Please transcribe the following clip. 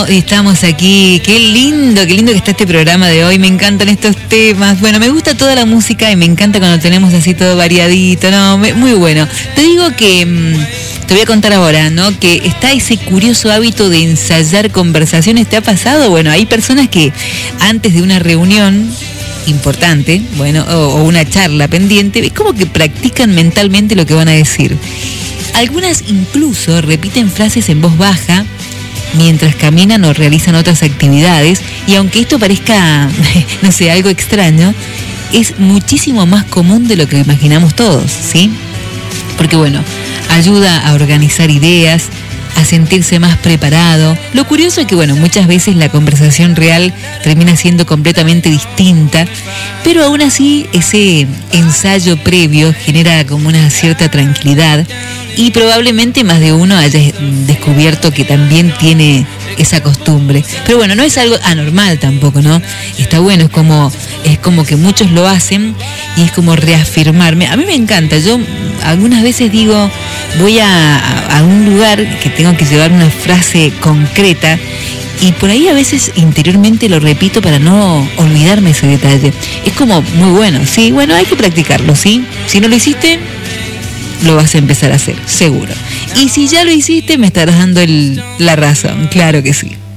Estamos aquí, qué lindo que está este programa de hoy, me encantan estos temas, bueno, me gusta toda la música y me encanta cuando tenemos así todo variadito, no, muy bueno. Te digo que, te voy a contar ahora, ¿no? Que está ese curioso hábito de ensayar conversaciones, ¿te ha pasado? Bueno, hay personas que antes de una reunión importante, bueno, o una charla pendiente, es como que practican mentalmente lo que van a decir. Algunas incluso repiten frases en voz baja mientras caminan o realizan otras actividades, y aunque esto parezca, no sé, algo extraño, es muchísimo más común de lo que imaginamos todos, ¿sí? Porque bueno, ayuda a organizar ideas, a sentirse más preparado. Lo curioso es que, bueno, muchas veces la conversación real termina siendo completamente distinta, pero aún así ese ensayo previo genera como una cierta tranquilidad y probablemente más de uno haya descubierto que también tiene esa costumbre. Pero bueno, no es algo anormal tampoco, ¿no? Está bueno, es como que muchos lo hacen y es como reafirmarme. A mí me encanta, yo algunas veces digo, voy a un lugar que tengo que llevar una frase concreta y por ahí a veces interiormente lo repito para no olvidarme ese detalle. Es como muy bueno, sí, bueno, hay que practicarlo, ¿sí? Si no lo hiciste, lo vas a empezar a hacer, seguro. Y si ya lo hiciste, me estarás dando la razón, claro que sí.